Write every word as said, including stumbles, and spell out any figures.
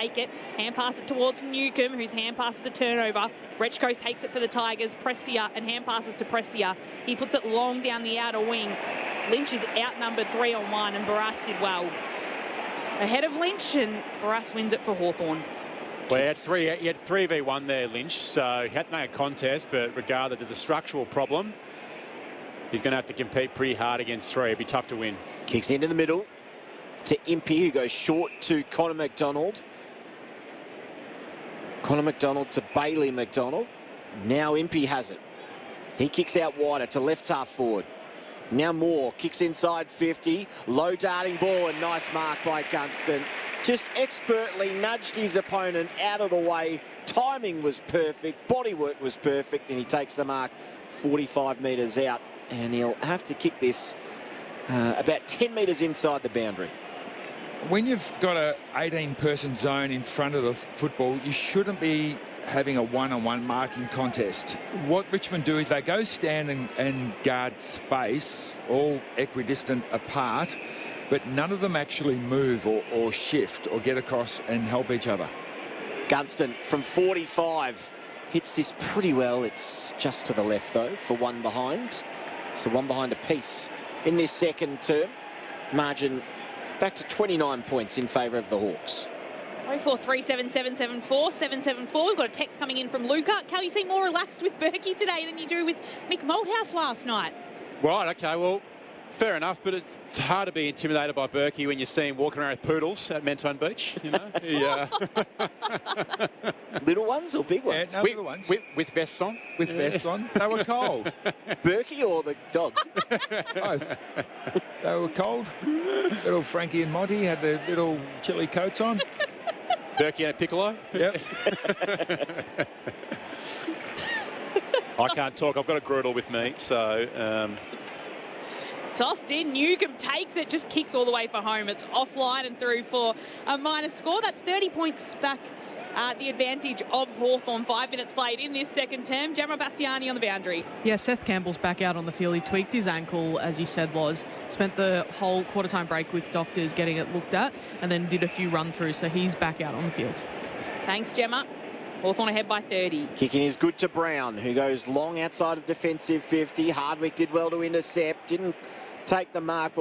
take it. Hand pass it towards Newcomb, whose hand passes a turnover. Rechko takes it for the Tigers. Prestia and hand passes to Prestia. He puts it long down the outer wing. Lynch is outnumbered three on one, and Barras did well. Ahead of Lynch, and Barras wins it for Hawthorn. Well, he had three, he had three v one there, Lynch, so he had to make a contest, but regardless, there's a structural problem. He's going to have to compete pretty hard against three. It'd be tough to win. Kicks into the middle to Impey, who goes short to Connor McDonald. Connor McDonald to Bailey McDonald. Now Impey has it. He kicks out wider to left half forward. Now Moore kicks inside fifty. Low darting ball, and nice mark by Gunston. Just expertly nudged his opponent out of the way. Timing was perfect. Bodywork was perfect. And he takes the mark forty-five metres out. And he'll have to kick this uh, about ten metres inside the boundary. When you've got a eighteen person zone in front of the football, you shouldn't be having a one-on-one marking contest. What Richmond do is they go stand and, and guard space, all equidistant apart, but none of them actually move or, or shift or get across and help each other. Gunston from forty-five hits this pretty well. It's just to the left, though, for one behind. So one behind a piece in this second term. Margin back to twenty-nine points in favour of the Hawks. oh four three seven seven seven four seven seven four. We've got a text coming in from Luca. Cal, you seem more relaxed with Berkey today than you do with Mick Malthouse last night. Right, okay, well, fair enough, but it's hard to be intimidated by Berkey when you see him walking around with poodles at Mentone Beach, you know. he, uh... Little ones or big ones? Yeah, no, with, little ones. With, with vests on. With yeah. vests on. They were cold. Berkey or the dogs? Both. They were cold. Little Frankie and Monty had their little chilly coats on. Berkey and a piccolo. Yep. I can't talk. I've got a Grudel with me, so... Um... Tossed in, Newcomb takes it, just kicks all the way for home. It's offline and through for a minor score. That's thirty points back at the advantage of Hawthorn. Five minutes played in this second term. Gemma Bastiani on the boundary. Yeah, Seth Campbell's back out on the field. He tweaked his ankle, as you said, Loz. Spent the whole quarter-time break with doctors getting it looked at and then did a few run-throughs, so he's back out on the field. Thanks, Gemma. Hawthorn ahead by thirty. Kicking is good to Brown, who goes long outside of defensive fifty. Hardwick did well to intercept. Didn't take the mark, but